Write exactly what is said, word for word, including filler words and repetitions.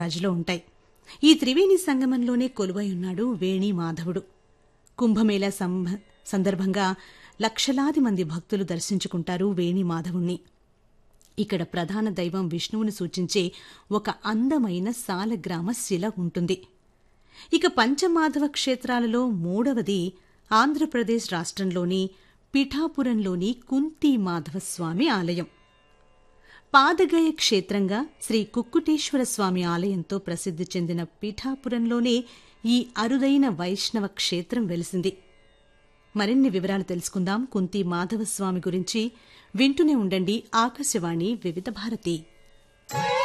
రాజులో ఉంటాయి. ఈ త్రివేణి సంగమంలోనే కొలువై ఉన్నాడు వేణి మాధవుడు. కుంభమేళా సంభ సందర్భంగా లక్షలాది మంది భక్తులు దర్శించుకుంటారు వేణి మాధవుణ్ణి. ఇక్కడ ప్రధాన దైవం విష్ణువును సూచించే ఒక అందమైన సాలగ్రామ శిల ఉంటుంది. ఇక పంచమాధవ క్షేత్రాలలో మూడవది ఆంధ్రప్రదేశ్ రాష్ట్రంలోని పిఠాపురంలోని కుంతి మాధవస్వామి ఆలయం. పాదగయ క్షేత్రంగా శ్రీ కుక్కుటేశ్వర స్వామి ఆలయంతో ప్రసిద్ధి చెందిన పిఠాపురంలోనే ఈ అరుదైన వైష్ణవ క్షేత్రం వెలిసింది. మరిన్ని వివరాలు తెలుసుకుందాం కుంతి మాధవస్వామి గురించి. వింటూనే ఉండండి ఆకాశవాణి వివిధ భారతి.